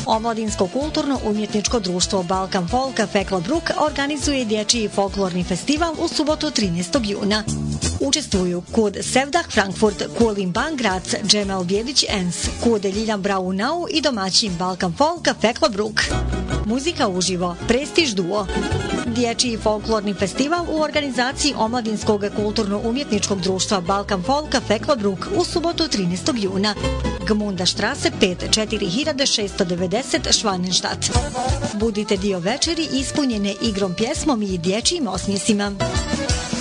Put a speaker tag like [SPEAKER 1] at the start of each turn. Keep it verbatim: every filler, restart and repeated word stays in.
[SPEAKER 1] Omladinsko kulturno-umjetničko društvo Balkan Folk Cafe Club Brook organizuje dječji folklorni festival u subotu trinaestog juna. Učestvuju Kud Sevdah Frankfurt, Kulim Bang Graz, Džemal Bjedić Ens, Kud Ljiljan Braunau i domaćin Balkan Folk Cafe Club Brook. Muzika uživo, prestiž duo. Dječji folklorni festival u organizaciji Omladinskog kulturno-umjetničkog društva Balkan Folk Cafe Club Brook u subotu trinaestog juna. Gmunda Štrase pet četiri hiljade šesto devedeset Švanenštat. Budite dio večeri ispunjene igrom, pjesmom i dječjim osmjesima.